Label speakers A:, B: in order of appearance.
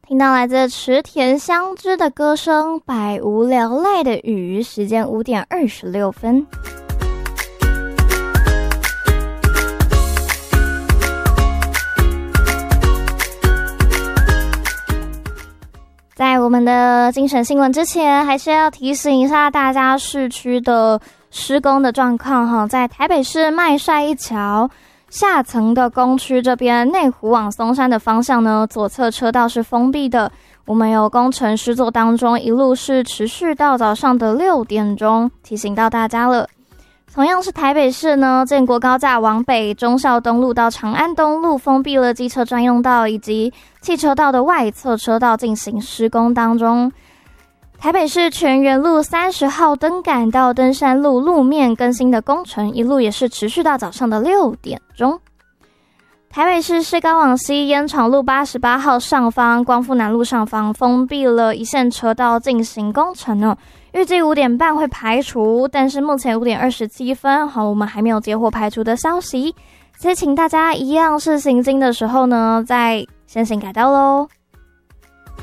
A: 听到来自池田香织的歌声《百无聊赖的雨》，时间5点26分。在我们的精选新闻之前，还是要提醒一下大家市区的施工的状况哈。在台北市麦帅一桥下层的工区这边，内湖往松山的方向呢，左侧车道是封闭的。我们有工程施作当中，一路是持续到早上的6点钟，提醒到大家了。同样是台北市呢，建国高架往北，忠孝东路到长安东路封闭了机车专用道以及汽车道的外侧车道进行施工当中。台北市全园路30号登杆到登山路路面更新的工程，一路也是持续到早上的6点钟。台北市市高往西烟厂路88号上方、光复南路上方封闭了一线车道进行工程哦，预计5点半会排除，但是目前5点27分，好，我们还没有接获排除的消息，所以请大家一样是行经的时候呢，再先行改道咯。